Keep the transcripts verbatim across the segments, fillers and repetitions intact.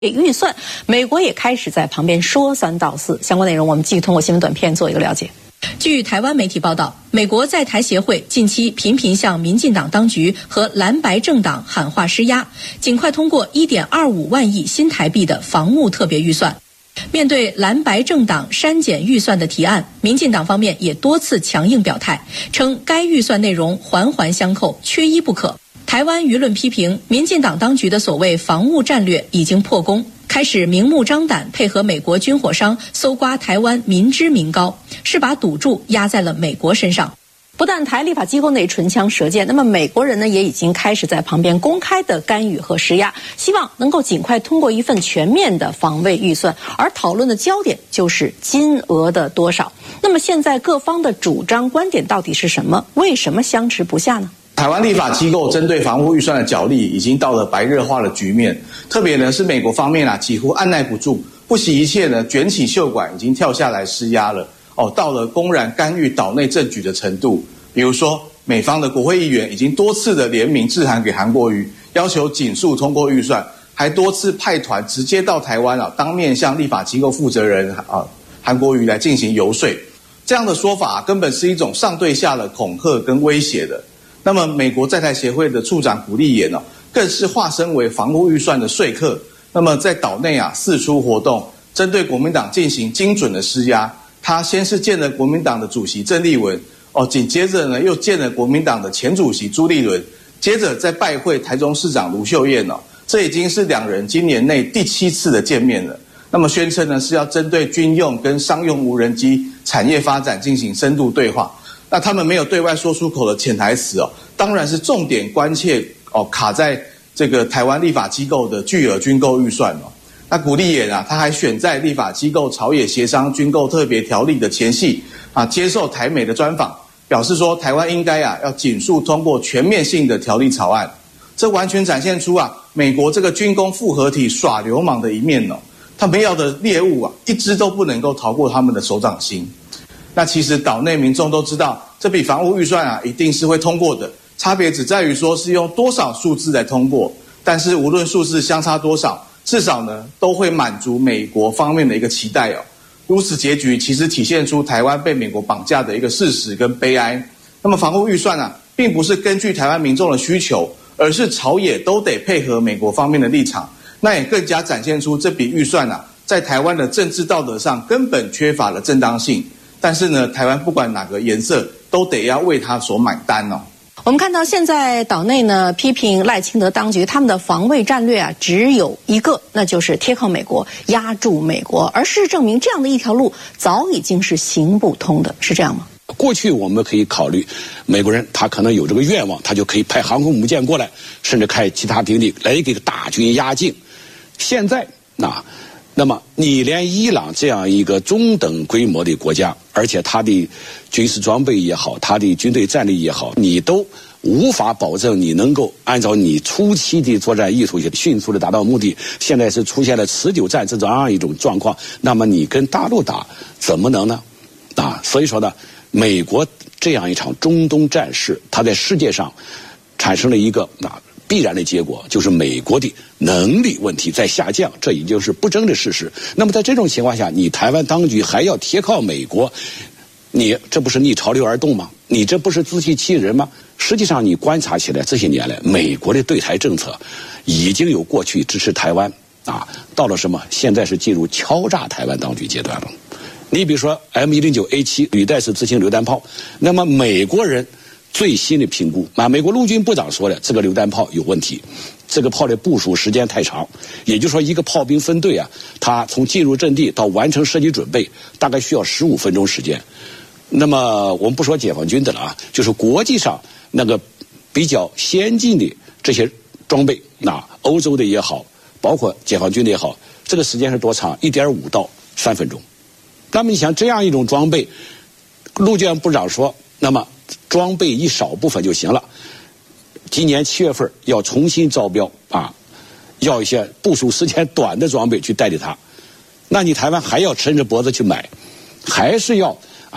预算，美国也开始在旁边说三道四。相关内容我们继续通过新闻短片做一个了解。据台湾媒体报道，美国在台协会近期频频向民进党当局和蓝白政党喊话施压，尽快通过 一点二五万亿新台币的防务特别预算。面对蓝白政党删减预算的提案，民进党方面也多次强硬表态，称该预算内容环环相扣，缺一不可。台湾舆论批评，民进党当局的所谓防务战略已经破功，开始明目张胆配合美国军火商搜刮台湾民脂民膏，是把赌注压在了美国身上。不但台立法机构内唇枪舌剑，那么美国人呢也已经开始在旁边公开的干预和施压，希望能够尽快通过一份全面的防卫预算，而讨论的焦点就是金额的多少。那么现在各方的主张观点到底是什么？为什么相持不下呢？ 台湾立法机构针对防护预算的角力已经到了白热化的局面，特别呢是美国方面啊几乎按捺不住，不惜一切呢卷起袖管，已经跳下来施压了。哦，到了公然干预岛内政局的程度。比如说，美方的国会议员已经多次的联名致函给韩国瑜，要求紧速通过预算，还多次派团直接到台湾啊，当面向立法机构负责人啊韩国瑜来进行游说。这样的说法啊，根本是一种上对下的恐吓跟威胁的。那么，美国在台协会的处长古立言哦，更是化身为防务预算的说客。那么，在岛内啊四处活动，针对国民党进行精准的施压。他先是见了国民党的主席郑丽文，哦，紧接着呢又见了国民党的前主席朱立伦，接着再拜会台中市长卢秀燕哦，这已经是两人今年内第七次的见面了。那么宣称呢是要针对军用跟商用无人机产业发展进行深度对话。那他们没有对外说出口的潜台词哦，当然是重点关切哦，卡在这个台湾立法机构的巨额军购预算哦。那古立言啊，他还选在立法机构朝野协商军购特别条例的前夕啊，接受台美的专访，表示说台湾应该啊要紧速通过全面性的条例草案。这完全展现出啊美国这个军工复合体耍流氓的一面哦，他们要的猎物啊一只都不能够逃过他们的手掌心。那其实岛内民众都知道，这笔防务预算啊一定是会通过的，差别只在于说是用多少数字来通过。但是无论数字相差多少，至少呢都会满足美国方面的一个期待哦。如此结局其实体现出台湾被美国绑架的一个事实跟悲哀。那么防务预算啊，并不是根据台湾民众的需求，而是朝野都得配合美国方面的立场。那也更加展现出这笔预算啊，在台湾的政治道德上根本缺乏了正当性。但是呢，台湾不管哪个颜色，都得要为他所买单哦。 我们看到现在岛内呢批评赖清德当局他们的防卫战略啊只有一个，那就是贴靠美国，压住美国。而事实证明，这样的一条路早已经是行不通的，是这样吗？ 过去我们可以考虑，美国人他可能有这个愿望，他就可以派航空母舰过来，甚至开其他兵力来给大军压境。现在那。那么你连伊朗这样一个中等规模的国家，而且它的军事装备也好，它的军队战力也好，你都无法保证你能够按照你初期的作战意图迅速的达到目的。现在是出现了持久战这样一种状况，那么你跟大陆打怎么能呢？啊，所以说呢，美国这样一场中东战事，它在世界上产生了一个啊必然的结果，就是美国的能力问题在下降，这已经是不争的事实。那么在这种情况下，你台湾当局还要贴靠美国，你这不是逆潮流而动吗？你这不是自欺欺人吗？实际上你观察起来，这些年来美国的对台政策已经有过去支持台湾啊，到了什么现在是进入敲诈台湾当局阶段了。你比如说 M 一零九 A 七 履带式自行榴弹炮，那么美国人最新的评估啊，美国陆军部长说的，这个榴弹炮有问题，这个炮的部署时间太长，也就是说一个炮兵分队啊，他从进入阵地到完成射击准备，大概需要十五分钟时间。那么我们不说解放军的了啊，就是国际上那个比较先进的这些装备，那欧洲的也好，包括解放军的也好，这个时间是多长？一点五到三分钟。那么你想这样一种装备，陆军部长说，那么装备一少部分就行了。今年七月份要重新招标啊，要一些部署时间短的装备去代替它。那你台湾还要抻着脖子去买，还是要啊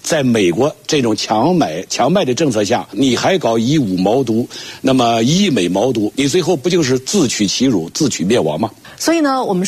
在美国这种强买强卖的政策下，你还搞以武谋独，那么以美谋独，你最后不就是自取其辱、自取灭亡吗？ 所以呢，我们